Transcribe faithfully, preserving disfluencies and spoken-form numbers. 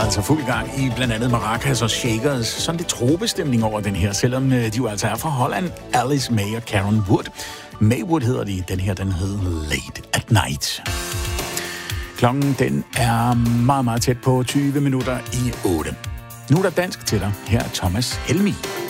altså fuld gang i blandt andet maracas og shakers. Sådan lidt tropestemning over den her, selvom de jo altså er fra Holland. Alice May og Karen Wood. Maywood hedder de. Den her, den hedder Late at Night. Klokken, den er meget, meget tæt på tyve minutter i otte. Nu er der dansk til dig. Her er Thomas Helmig.